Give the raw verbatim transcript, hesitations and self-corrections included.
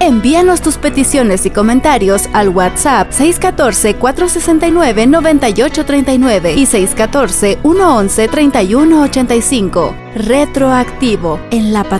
Envíanos tus peticiones y comentarios al WhatsApp seis uno cuatro, cuatro seis nueve, nueve ocho tres nueve y seis uno cuatro, uno uno, tres uno ocho cinco. Retroactivo, en la